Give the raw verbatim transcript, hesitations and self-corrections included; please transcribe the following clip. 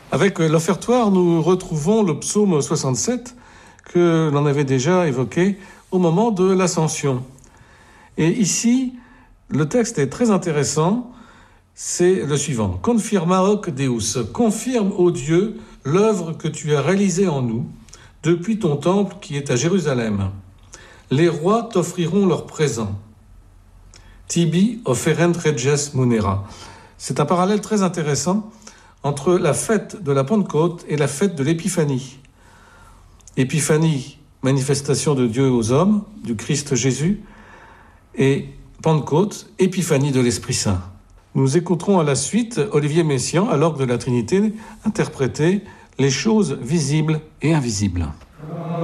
Avec l'offertoire, nous retrouvons le psaume soixante-sept que l'on avait déjà évoqué au moment de l'Ascension. Et ici, le texte est très intéressant, c'est le suivant. « Confirma hoc Deus » confirme, ô Dieu, l'œuvre que tu as réalisée en nous, depuis ton temple qui est à Jérusalem. Les rois t'offriront leurs présents. Tibi offerent reges munera. C'est un parallèle très intéressant entre la fête de la Pentecôte et la fête de l'Épiphanie. Épiphanie, manifestation de Dieu aux hommes, du Christ Jésus, et Pentecôte, épiphanie de l'Esprit Saint. Nous écouterons à la suite Olivier Messiaen, à l'orgue de la Trinité, interpréter les choses visibles et invisibles.